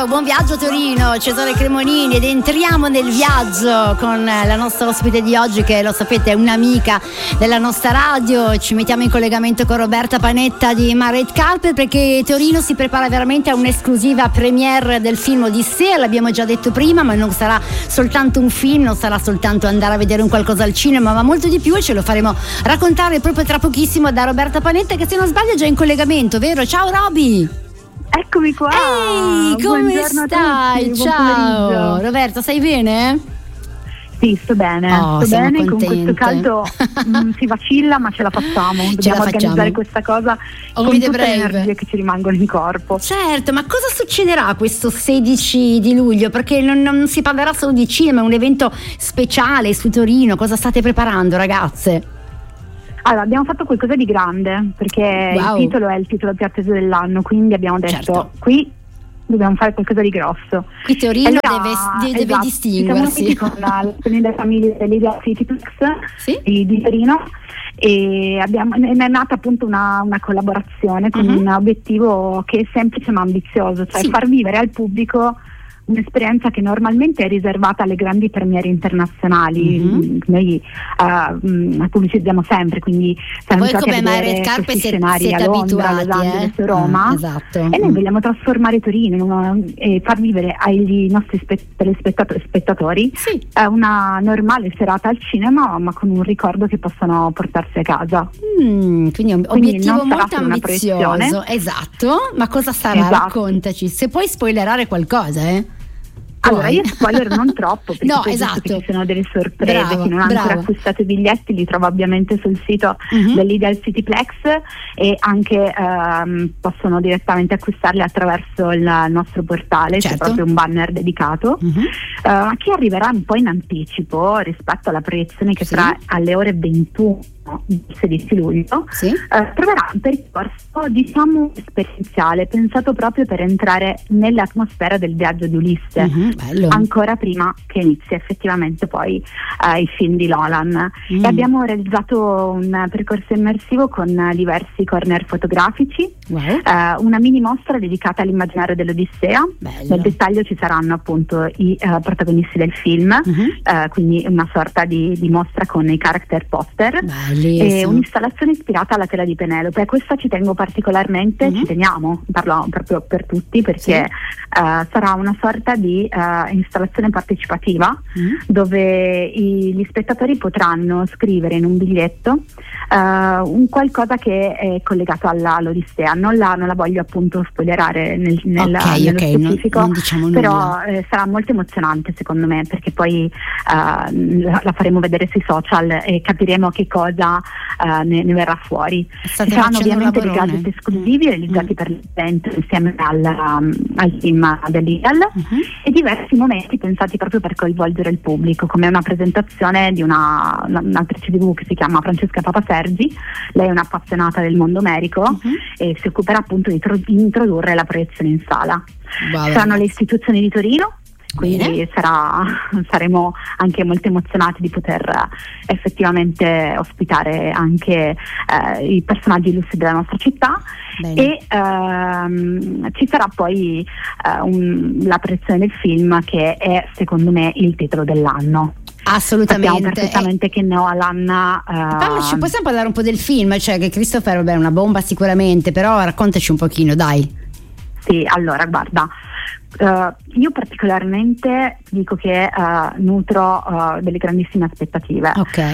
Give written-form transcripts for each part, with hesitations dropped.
pomeriggio, buon viaggio Torino, Cesare Cremonini, ed entriamo nel viaggio con la nostra ospite di oggi, che lo sapete è un'amica della nostra radio. Ci mettiamo in collegamento con Roberta Panetta di My Red Carpet, perché Torino si prepara veramente a un'esclusiva premiere del film Odissea. L'abbiamo già detto prima, ma non sarà soltanto un film, non sarà soltanto andare a vedere un qualcosa al cinema, ma molto di più, e ce lo faremo raccontare proprio tra pochissimo da Roberta Panetta, che se non sbaglio è già in collegamento, vero? Ciao Roby! Eccomi qua! Ehi, come buongiorno stai? A tutti. Ciao Roberta, stai bene? Sì, sto bene, contente. Con questo caldo si vacilla, ma ce la facciamo. Dobbiamo organizzare questa cosa con tutte le energie che ci rimangono in corpo. Certo, ma cosa succederà questo 16 di luglio? Perché non si parlerà solo di cinema, è un evento speciale su Torino. Cosa state preparando, ragazze? Allora, abbiamo fatto qualcosa di grande, perché il titolo è il titolo più atteso dell'anno, quindi abbiamo detto, qui dobbiamo fare qualcosa di grosso. Qui Torino deve esatto, distinguersi. Siamo con la splendida famiglia dell'Idea Cityplex di Torino, e è nata appunto una collaborazione con un obiettivo che è semplice ma ambizioso, cioè far vivere al pubblico un'esperienza che normalmente è riservata alle grandi premiere internazionali. Noi pubblicizziamo sempre, come My Red Carpet siete a Londra, Los Angeles, Roma, esatto. E noi vogliamo trasformare Torino e far vivere ai nostri spettatori una normale serata al cinema, ma con un ricordo che possono portarsi a casa. Quindi un obiettivo molto ambizioso. Esatto. Ma cosa sarà? Esatto. Raccontaci, se puoi spoilerare qualcosa, Allora, io spoiler non troppo, perché esatto. ci sono delle sorprese. Chi non ha ancora acquistato i biglietti li trova ovviamente sul sito dell'Ideal Cityplex, e anche possono direttamente acquistarli attraverso il nostro portale, c'è proprio un banner dedicato, che arriverà un po' in anticipo rispetto alla proiezione che sarà alle ore 21 il 16 luglio. Troverà un percorso diciamo esperienziale, pensato proprio per entrare nell'atmosfera del viaggio di Ulisse, ancora prima che inizi effettivamente poi il film di Nolan. E abbiamo realizzato un percorso immersivo con diversi corner fotografici, una mini mostra dedicata all'immaginario dell'Odissea. Nel dettaglio ci saranno appunto i protagonisti del film, quindi una sorta di mostra con i character poster. E un'installazione ispirata alla tela di Penelope. Questa ci tengo particolarmente, ci teniamo, parlo proprio per tutti, perché sarà una sorta di installazione partecipativa, dove gli spettatori potranno scrivere in un biglietto un qualcosa che è collegato all'Odissea. Non la voglio appunto spoilerare nello specifico, non diciamo però sarà molto emozionante secondo me, perché poi la faremo vedere sui social e capiremo che cosa ne verrà fuori. Saranno ovviamente dei gadget esclusivi realizzati per l'evento insieme al team dell'Ideal, e diversi momenti pensati proprio per coinvolgere il pubblico, come una presentazione di un'attrice TV che si chiama Francesca Papasergi. Lei è un'appassionata del mondo omerico e si occuperà appunto di introdurre la proiezione in sala. Saranno le istituzioni di Torino, quindi saremo anche molto emozionati di poter effettivamente ospitare anche i personaggi illustri della nostra città. E ci sarà poi la proiezione del film, che è secondo me il titolo dell'anno. Assolutamente. Sappiamo perfettamente che Nolan possiamo parlare un po' del film, cioè che Christopher è una bomba sicuramente, però raccontaci un pochino, dai. Sì, allora guarda, io particolarmente dico che nutro delle grandissime aspettative.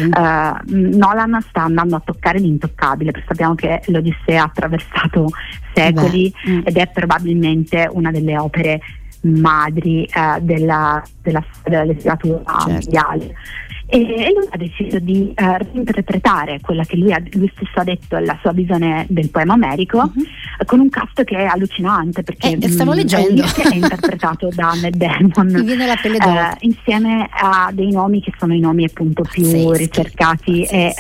Nolan sta andando a toccare l'intoccabile, perché sappiamo che l'Odissea ha attraversato secoli ed è probabilmente una delle opere madri della letteratura mondiale. E lui ha deciso di reinterpretare quella che lui stesso ha detto è la sua visione del poema omerico, con un cast che è allucinante, perché stavo leggendo è interpretato da Matt Damon. Mi viene la pelle d'oca. Insieme a dei nomi che sono i nomi appunto più ricercati e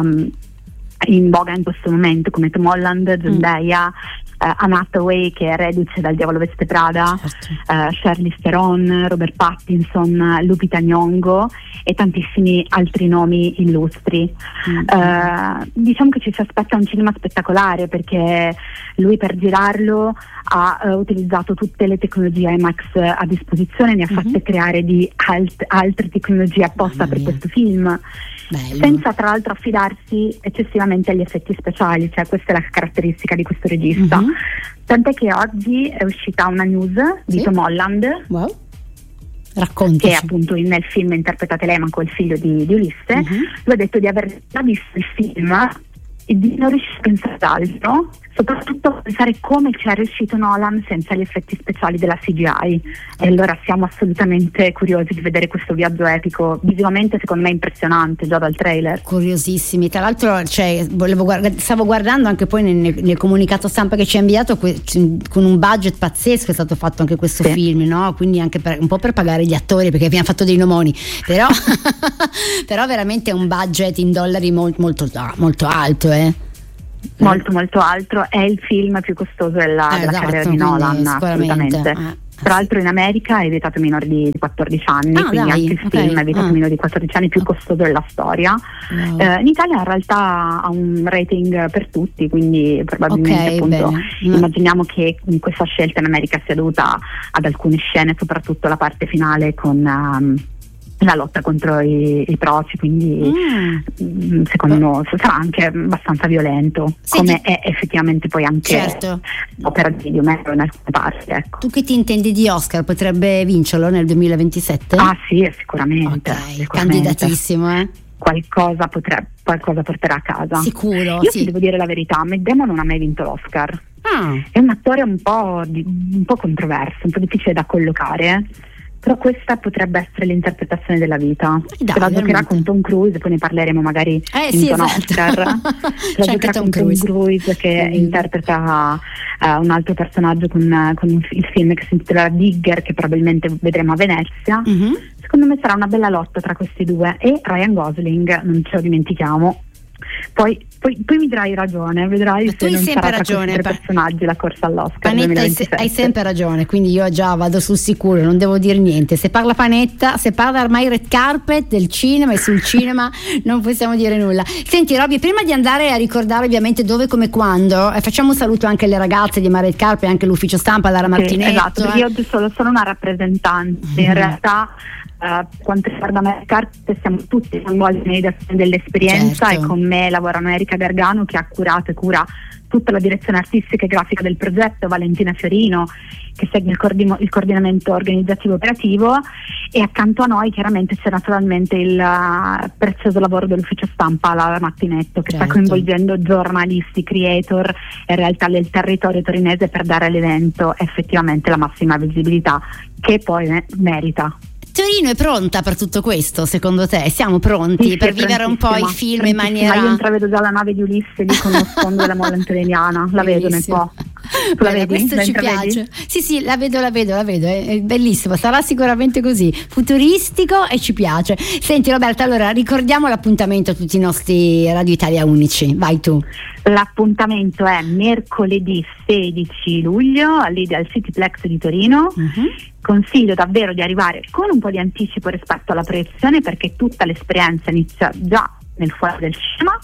in voga in questo momento, come Tom Holland, Zendaya, Anne Hathaway, che è reduce dal Diavolo Veste Prada, Charlize Theron, Robert Pattinson, Lupita Nyong'o e tantissimi altri nomi illustri. Diciamo che ci si aspetta un cinema spettacolare, perché lui per girarlo ha utilizzato tutte le tecnologie IMAX a disposizione, ne ha fatte creare di altre tecnologie apposta per questo film. Bello. Senza tra l'altro affidarsi eccessivamente agli effetti speciali, cioè questa è la caratteristica di questo regista. Tant'è che oggi è uscita una news di Tom Holland, raccontaci, che appunto nel film interpreta Telemaco, il figlio di Ulisse. Lui ha detto di aver già visto il film e di non riuscire a pensare ad altro, soprattutto a pensare come ci è riuscito Nolan senza gli effetti speciali della CGI. E allora siamo assolutamente curiosi di vedere questo viaggio epico, visivamente secondo me impressionante già dal trailer. Curiosissimi, tra l'altro stavo guardando anche poi nel comunicato stampa che ci ha inviato, con un budget pazzesco è stato fatto anche questo film, no? Quindi anche un po' per pagare gli attori, perché abbiamo fatto dei nomoni, però però veramente è un budget in dollari molto alto, molto molto alto. È il film più costoso della carriera di Nolan, assolutamente. Tra l'altro in America è vietato minori di 14 anni, quindi anche il film è vietato minori di 14 anni, più costoso della storia. In Italia in realtà ha un rating per tutti, quindi probabilmente appunto immaginiamo che questa scelta in America sia dovuta ad alcune scene, soprattutto la parte finale con la lotta contro i proci, quindi secondo me sarà anche abbastanza violento, come è effettivamente poi anche opera di Romero in alcune parti, ecco. Tu che ti intendi di Oscar? Potrebbe vincerlo nel 2027? Ah sì, sicuramente, candidatissimo, qualcosa porterà a casa, sicuro. Io ti devo dire la verità, Matt Damon non ha mai vinto l'Oscar. È un attore un po' controverso, un po' difficile da collocare, però questa potrebbe essere l'interpretazione della vita. Se la giocherà con Tom Cruise, poi ne parleremo magari Oscar. La giocherà con Tom Cruise che interpreta un altro personaggio con il film che si intitola Digger, che probabilmente vedremo a Venezia. Secondo me sarà una bella lotta tra questi due, e Ryan Gosling, non ce lo dimentichiamo. Poi mi darai ragione, vedrai se non sarà tra questi tre personaggi la corsa all'Oscar. Panetta, hai sempre ragione, quindi io già vado sul sicuro, non devo dire niente. Se parla Panetta, se parla ormai red carpet del cinema, e sul cinema non possiamo dire nulla. Senti Roby, prima di andare a ricordare ovviamente dove, come, quando, facciamo un saluto anche alle ragazze di Red Carpet e anche l'ufficio stampa, Lara Martinetto. Esatto, io sono una rappresentante, in realtà quanto riguarda Red Carpet siamo tutti coinvolti nell'ideazione dell'esperienza, e con me lavorano Erika Gargano, che ha curato e cura tutta la direzione artistica e grafica del progetto, Valentina Fiorino che segue il coordinamento organizzativo operativo, e accanto a noi chiaramente c'è naturalmente il prezioso lavoro dell'ufficio stampa, Lara Martinetto, che sta coinvolgendo giornalisti, creator e realtà del territorio torinese per dare all'evento effettivamente la massima visibilità che poi merita. Torino è pronta per tutto questo, secondo te? Siamo pronti per vivere un po' i film in maniera... Io intravedo già la nave di Ulisse lì con lo sfondo della molla antonelliana, la vedo nel po'. Questo ci piace. Sì, la vedo, è bellissimo, sarà sicuramente così, futuristico, e ci piace. Senti Roberta, allora ricordiamo l'appuntamento a tutti i nostri Radio Italia Unici, vai tu. L'appuntamento è mercoledì 16 luglio all'Ideal Cityplex di Torino. Consiglio davvero di arrivare con un po' di anticipo rispetto alla proiezione, perché tutta l'esperienza inizia già nel fuori del cinema.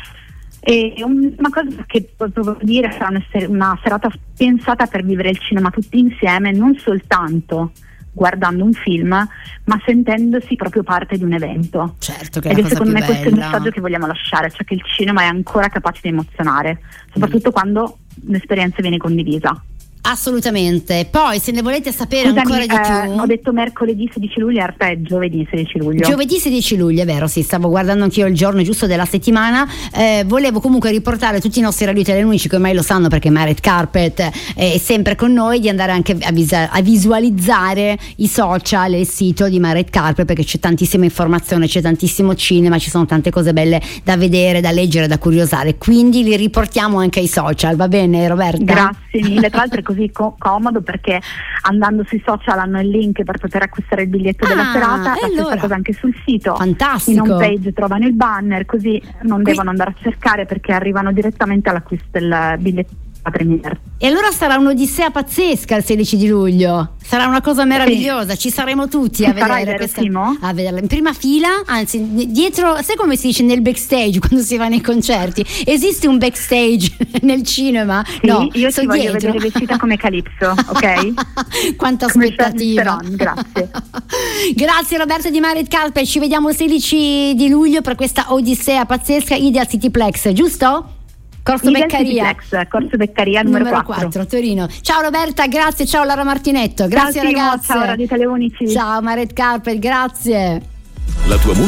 E una cosa che posso dire, sarà una serata pensata per vivere il cinema tutti insieme, non soltanto guardando un film, ma sentendosi proprio parte di un evento. Certo, che ed è secondo me bella. Questo è il messaggio che vogliamo lasciare, cioè che il cinema è ancora capace di emozionare, soprattutto quando l'esperienza viene condivisa. Assolutamente. Poi se ne volete sapere ancora di più, ho detto mercoledì 16 luglio, è giovedì 16 luglio. Giovedì 16 luglio, è vero, sì, stavo guardando anch'io il giorno giusto della settimana. Volevo comunque riportare tutti i nostri Radio Italia Unici, che ormai lo sanno perché Red Carpet è sempre con noi, di andare anche a visualizzare i social e il sito di Red Carpet, perché c'è tantissima informazione, c'è tantissimo cinema, ci sono tante cose belle da vedere, da leggere, da curiosare, quindi li riportiamo anche ai social, va bene Roberta? Grazie mille, tra l'altro è così comodo perché andando sui social hanno il link per poter acquistare il biglietto della serata, la stessa cosa anche sul sito. Fantastico. In home page trovano il banner, così non devono andare a cercare, perché arrivano direttamente all'acquisto del biglietto premiere. E allora sarà un'odissea pazzesca il 16 di luglio, sarà una cosa meravigliosa, ci saremo tutti a vedere a vederla in prima fila, anzi dietro, sai come si dice nel backstage quando si va nei concerti? Esiste un backstage nel cinema? Sì, no, io ti voglio vedere vestita come Calypso, ok? Quanta aspettativa. Grazie. Grazie Roberta di Married Carpet, ci vediamo il 16 di luglio per questa odissea pazzesca Ideal Cityplex, giusto? Corso Beccaria numero 4 Torino. Ciao Roberta, grazie, ciao Lara Martinetto, grazie ciao, ragazze. Ciao Radio Telefonici. Ciao Married Carpet, grazie. La tua musica